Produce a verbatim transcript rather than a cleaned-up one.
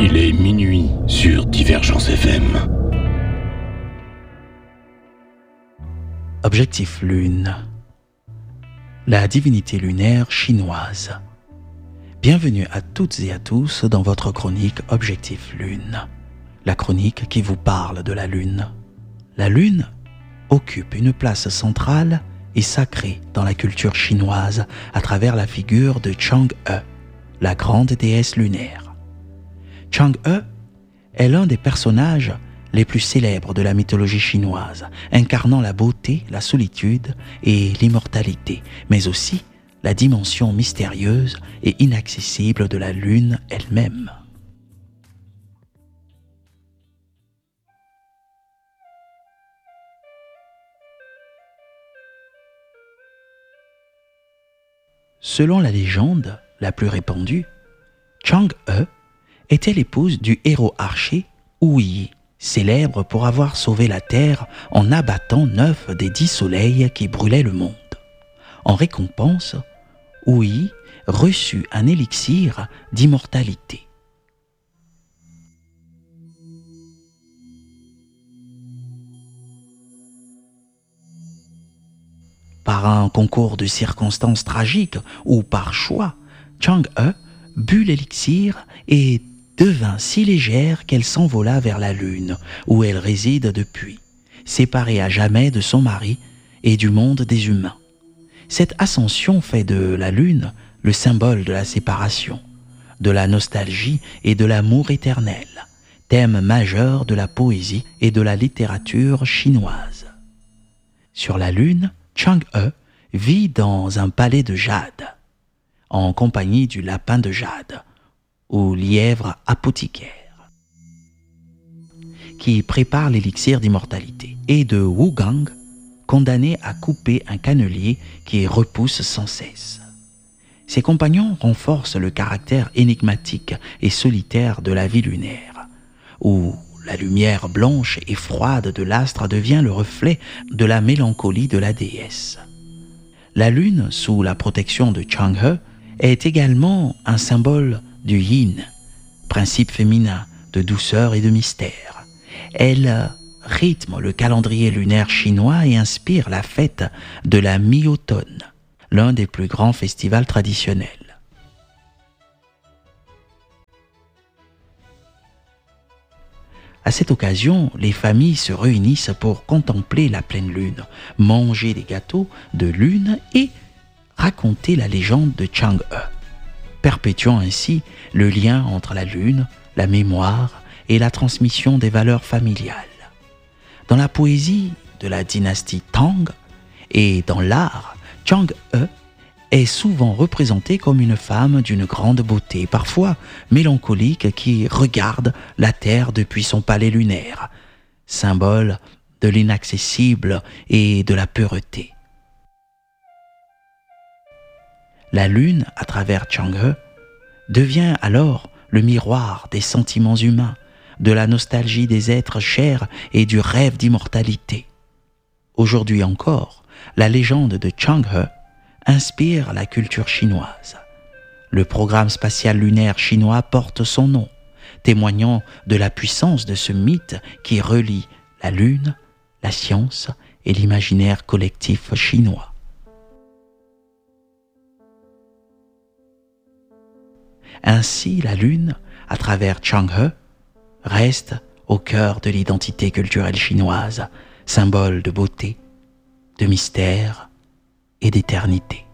Il est minuit sur Divergence F M. Objectif Lune. La divinité lunaire chinoise. Bienvenue à toutes et à tous dans votre chronique Objectif Lune. La chronique qui vous parle de la Lune. La Lune occupe une place centrale et sacrée dans la culture chinoise à travers la figure de Chang'e, la grande déesse lunaire. Chang'e est l'un des personnages les plus célèbres de la mythologie chinoise, incarnant la beauté, la solitude et l'immortalité, mais aussi la dimension mystérieuse et inaccessible de la Lune elle-même. Selon la légende la plus répandue, Chang'e était l'épouse du héros archer Wu Yi, célèbre pour avoir sauvé la terre en abattant neuf des dix soleils qui brûlaient le monde. En récompense, Wu Yi reçut un élixir d'immortalité. Par un concours de circonstances tragiques ou par choix, Chang'e but l'élixir et devint si légère qu'elle s'envola vers la Lune, où elle réside depuis, séparée à jamais de son mari et du monde des humains. Cette ascension fait de la Lune le symbole de la séparation, de la nostalgie et de l'amour éternel, thème majeur de la poésie et de la littérature chinoise. Sur la Lune, Chang'e vit dans un palais de jade, en compagnie du lapin de jade, ou lièvre apothicaire, qui prépare l'élixir d'immortalité, et de Wu Gang, condamné à couper un cannelier qui repousse sans cesse. Ses compagnons renforcent le caractère énigmatique et solitaire de la vie lunaire, où la lumière blanche et froide de l'astre devient le reflet de la mélancolie de la déesse. La Lune, sous la protection de Chang'e, est également un symbole du yin, principe féminin de douceur et de mystère. Elle rythme le calendrier lunaire chinois et inspire la fête de la mi-automne, l'un des plus grands festivals traditionnels. À cette occasion, les familles se réunissent pour contempler la pleine lune, manger des gâteaux de lune et raconter la légende de Chang'e, perpétuant ainsi le lien entre la lune, la mémoire et la transmission des valeurs familiales. Dans la poésie de la dynastie Tang et dans l'art, Chang'e est souvent représentée comme une femme d'une grande beauté, parfois mélancolique, qui regarde la terre depuis son palais lunaire, symbole de l'inaccessible et de la pureté. La lune, à travers Chang'e, devient alors le miroir des sentiments humains, de la nostalgie des êtres chers et du rêve d'immortalité. Aujourd'hui encore, la légende de Chang'e inspire la culture chinoise. Le programme spatial lunaire chinois porte son nom, témoignant de la puissance de ce mythe qui relie la Lune, la science et l'imaginaire collectif chinois. Ainsi, la Lune, à travers Chang'e, reste au cœur de l'identité culturelle chinoise, symbole de beauté, de mystère et d'éternité.